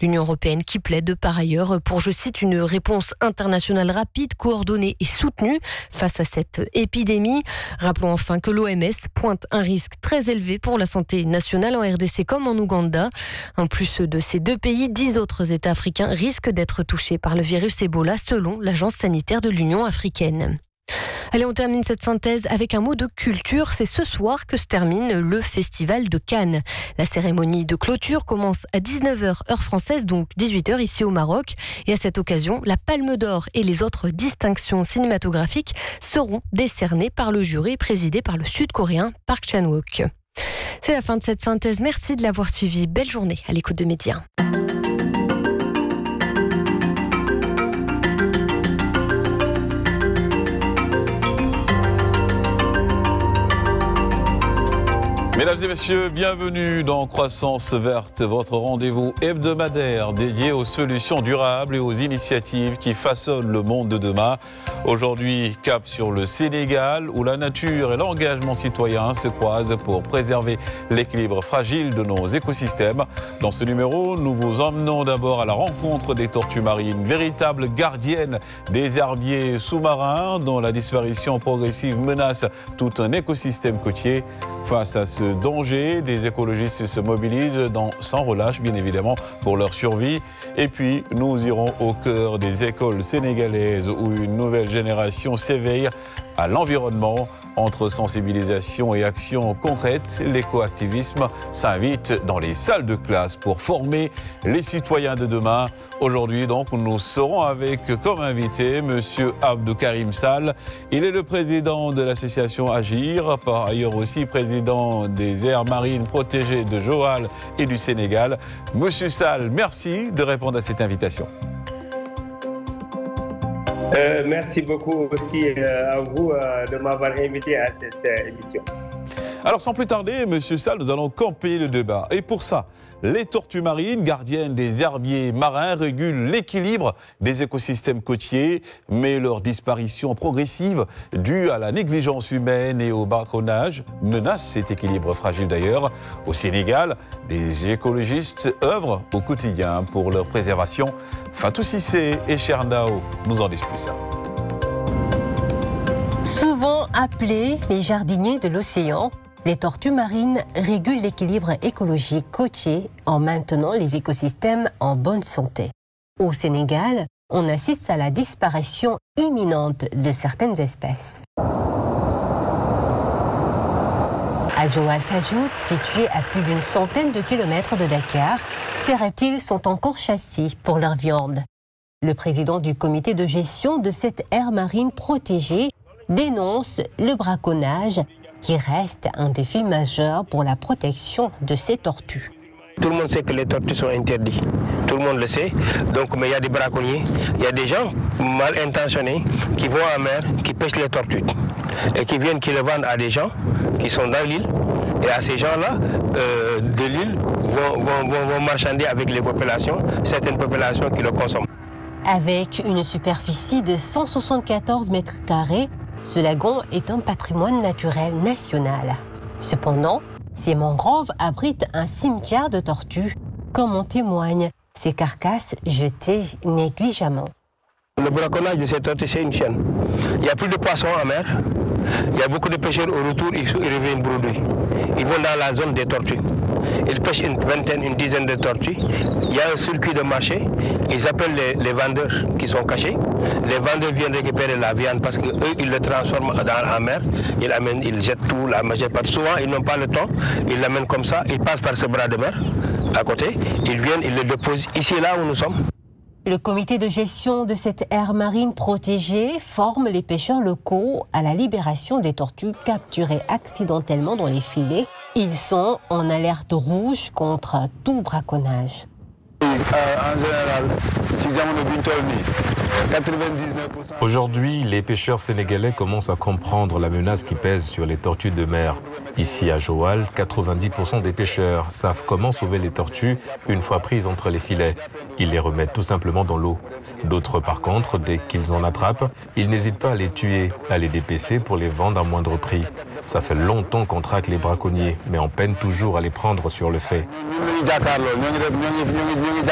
L'Union européenne qui plaide par ailleurs pour, je cite, une réponse internationale rapide, coordonnée et soutenue face à cette épidémie. Rappelons enfin que l'OMS pointe un risque très élevé pour la santé nationale en RDC comme en Ouganda. En plus de ces deux pays, 10 autres États africains risquent d'être touchés par le virus Ebola selon l'Agence sanitaire de l'Union africaine. Allez, on termine cette synthèse avec un mot de culture. C'est ce soir que se termine le Festival de Cannes. La cérémonie de clôture commence à 19h heure française, donc 18h ici au Maroc. Et à cette occasion, la Palme d'Or et les autres distinctions cinématographiques seront décernées par le jury présidé par le Sud-Coréen Park Chan-wook. C'est la fin de cette synthèse. Merci de l'avoir suivi. Belle journée à l'écoute de Média. Mesdames et messieurs, bienvenue dans Croissance Verte, votre rendez-vous hebdomadaire dédié aux solutions durables et aux initiatives qui façonnent le monde de demain. Aujourd'hui, cap sur le Sénégal, où la nature et l'engagement citoyen se croisent pour préserver l'équilibre fragile de nos écosystèmes. Dans ce numéro, nous vous emmenons d'abord à la rencontre des tortues marines, véritables gardiennes des herbiers sous-marins dont la disparition progressive menace tout un écosystème côtier. Face à ce danger, des écologistes se mobilisent sans relâche, bien évidemment, pour leur survie. Et puis, nous irons au cœur des écoles sénégalaises où une nouvelle génération s'éveille à l'environnement. Entre sensibilisation et action concrète, l'écoactivisme s'invite dans les salles de classe pour former les citoyens de demain. Aujourd'hui, donc, nous serons avec comme invité M. Abdou Karim Sall. Il est le président de l'association Agir, par ailleurs aussi président des aires marines protégées de Joal et du Sénégal. Monsieur Sall, merci de répondre à cette invitation. Merci beaucoup aussi à vous de m'avoir invité à cette émission. Alors sans plus tarder, Monsieur Sall, nous allons camper le débat. Et pour ça, les tortues marines, gardiennes des herbiers marins, régulent l'équilibre des écosystèmes côtiers, mais leur disparition progressive, due à la négligence humaine et au braconnage, menace cet équilibre fragile d'ailleurs. Au Sénégal, des écologistes œuvrent au quotidien pour leur préservation. Fatou Cissé et Chernao nous en disent plus. Souvent appelés les jardiniers de l'océan, les tortues marines régulent l'équilibre écologique côtier en maintenant les écosystèmes en bonne santé. Au Sénégal, on assiste à la disparition imminente de certaines espèces. À Joal Fadjout, situé à plus d'une centaine de kilomètres de Dakar, ces reptiles sont encore chassés pour leur viande. Le président du comité de gestion de cette aire marine protégée dénonce le braconnage qui reste un défi majeur pour la protection de ces tortues. Tout le monde sait que les tortues sont interdites. Tout le monde le sait. Donc, mais il y a des braconniers, il y a des gens mal intentionnés qui vont en mer, qui pêchent les tortues et qui viennent, qui le vendent à des gens qui sont dans l'île. Et à ces gens-là de l'île vont marchander avec les populations, certaines populations qui le consomment. Avec une superficie de 174 mètres carrés, ce lagon est un patrimoine naturel national. Cependant, ces mangroves abritent un cimetière de tortues, comme en témoignent ces carcasses jetées négligemment. Le braconnage de ces tortues, c'est une chaîne. Il n'y a plus de poissons en mer. Il y a beaucoup de pêcheurs au retour, ils reviennent brouiller. Ils vont dans la zone des tortues. Ils pêchent une vingtaine, une dizaine de tortues. Il y a un circuit de marché. Ils appellent les vendeurs qui sont cachés. Les vendeurs viennent récupérer la viande parce qu'eux, ils le transforment en mer. Ils jettent tout, la majeure partie. Souvent, ils n'ont pas le temps. Ils l'amènent comme ça. Ils passent par ce bras de mer à côté. Ils viennent, ils le déposent ici, là où nous sommes. Le comité de gestion de cette aire marine protégée forme les pêcheurs locaux à la libération des tortues capturées accidentellement dans les filets. Ils sont en alerte rouge contre tout braconnage. En général, aujourd'hui, les pêcheurs sénégalais commencent à comprendre la menace qui pèse sur les tortues de mer. Ici à Joal, 90% des pêcheurs savent comment sauver les tortues une fois prises entre les filets. Ils les remettent tout simplement dans l'eau. D'autres, par contre, dès qu'ils en attrapent, ils n'hésitent pas à les tuer, à les dépecer pour les vendre à moindre prix. Ça fait longtemps qu'on traque les braconniers, mais on peine toujours à les prendre sur le fait.